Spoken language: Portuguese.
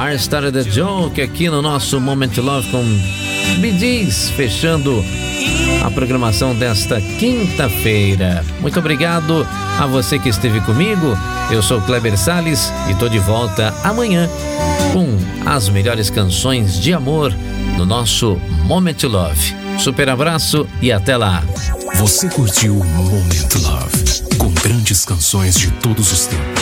Heart Started a Joke aqui no nosso Moment to Love com Bee Gees, fechando a programação desta quinta-feira. Muito obrigado a você que esteve comigo. Eu sou Kleber Salles e tô de volta amanhã com as melhores canções de amor no nosso Moment to Love. Super abraço e até lá. Você curtiu Moment to Love com grandes canções de todos os tempos.